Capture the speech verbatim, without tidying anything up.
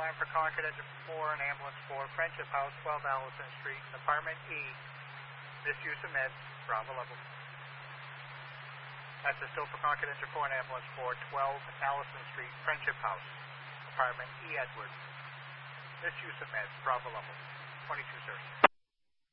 nine for Concord Engine four and Ambulance four, Friendship House, twelve Allison Street, Apartment E. Misuse of meds, Bravo level. That's a still for Concord Engine four and Ambulance four, twelve Allison Street, Friendship House, Apartment E. Edward. Misuse of meds, Bravo level. twenty-two, sir.